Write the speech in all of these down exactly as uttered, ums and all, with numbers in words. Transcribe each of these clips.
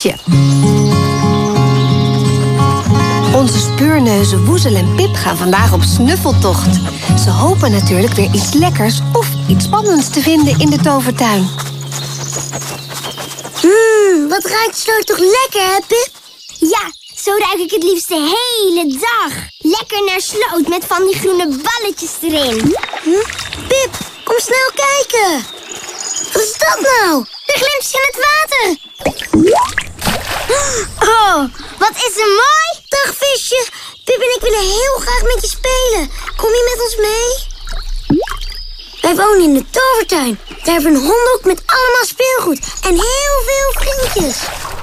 visje. Onze speurneuzen Woezel en Pip gaan vandaag op snuffeltocht. Ze hopen natuurlijk weer iets lekkers of iets spannends te vinden in de tovertuin. Mmm, wat ruikt zo toch lekker, hè, Pip? Ja, zo ruik ik het liefst de hele dag. Lekker naar sloot met van die groene balletjes erin. Hm? Pip, kom snel kijken. Wat is dat nou? Er glimt in het water. Oh, wat is er mooi. Dag, visje. Pip en ik willen heel graag met je spelen. Kom je met ons mee? Wij wonen in de tovertuin. Daar hebben we een hondenhoek met allemaal speelgoed. En heel veel vriendjes.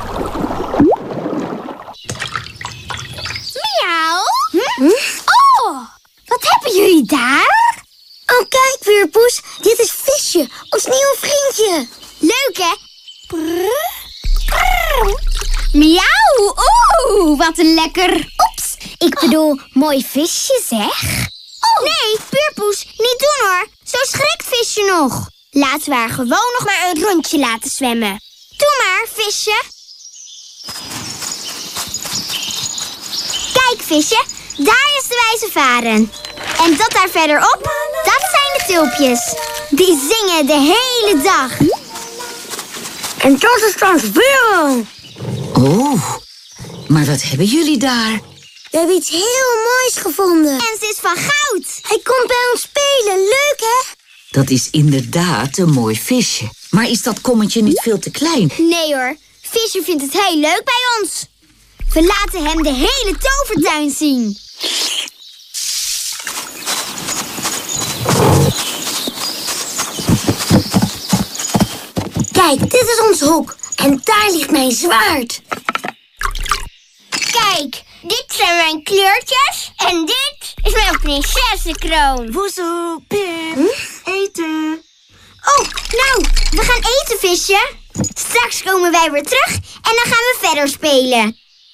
Miauw. Hm? Hm? Oh, wat hebben jullie daar? Oh, kijk, Puurpoes. Dit is Visje, ons nieuwe vriendje. Leuk, hè? Prrr, prrr. Miauw. Oeh, wat een lekker... Oeps, ik bedoel, mooi visje, zeg. Oh. Nee, Puurpoes, niet doen hoor. Zo schrikt Visje nog. Laten we haar gewoon nog maar een rondje laten zwemmen. Doe maar, Visje. Kijk, Visje, daar is de wijze varen. En dat daar verderop, dat zijn de tulpjes. Die zingen de hele dag. En dat is Transvero. Oh, maar wat hebben jullie daar? We hebben iets heel moois gevonden. En ze is van goud. Hij komt bij ons spelen. Leuk, hè? Dat is inderdaad een mooi visje. Maar is dat kommetje niet veel te klein? Nee hoor, Visje vindt het heel leuk bij ons. We laten hem de hele tovertuin zien. Kijk, dit is ons hok. En daar ligt mijn zwaard. Kijk, dit zijn mijn kleurtjes. En dit is mijn prinsessenkroon. Woezel, Pip, hm? eten. Oh, nou, we gaan eten, Visje. Straks komen wij weer terug en dan gaan we verder spelen.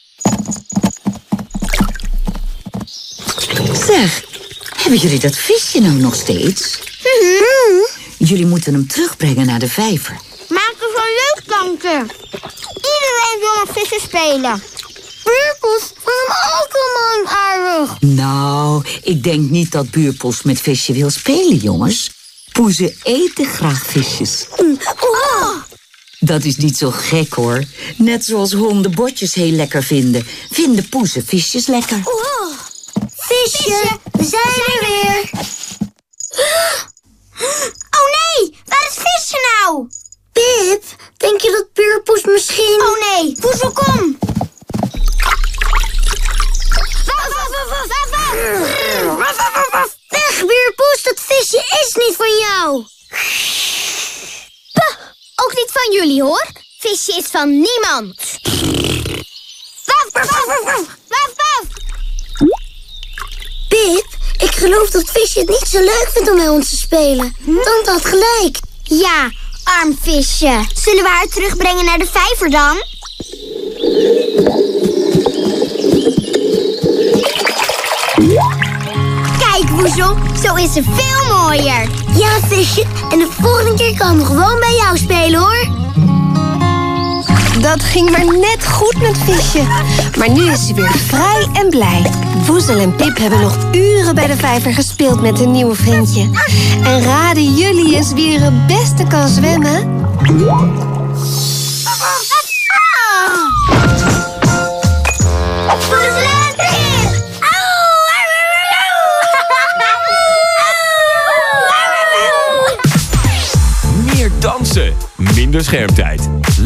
Zeg, hebben jullie dat visje nou nog steeds? Mm-hmm. Jullie moeten hem terugbrengen naar de vijver. Maak er zo'n leuk dankje. Iedereen wil met Visje spelen. Puurpoes vond hem ook helemaal aardig. Nou, ik denk niet dat Buurpoes met visje wil spelen, jongens. Poezen eten graag visjes. Oh. Dat is niet zo gek, hoor. Net zoals honden botjes heel lekker vinden, vinden poezen visjes lekker. Oh. Visje, Visje, we zijn er weer. Oh nee, waar is Visje nou? Pip, denk je dat Puurpoes misschien... Oh nee, Woezel, kom. Waf, waf, waf, waf, waf, waf. Weg, Puurpoes, dat visje is niet van jou. Puh, ook niet van jullie, hoor. Visje is van niemand. Waf, waf, waf, waf, waf, waf. Pip, ik geloof dat Visje het niet zo leuk vindt om bij ons te spelen. Hm? Tante had gelijk. Ja, arm Visje. Zullen we haar terugbrengen naar de vijver dan? Kijk, Woezel, zo is ze veel mooier. Ja, Visje, en de volgende keer kan we gewoon bij jou spelen, hoor. Dat ging maar net goed met Visje. Maar nu is ze weer vrij en blij. Woezel en Pip hebben nog uren bij de vijver gespeeld met hun nieuwe vriendje. En raden jullie eens wie er het beste kan zwemmen? Meer dansen, minder schermtijd.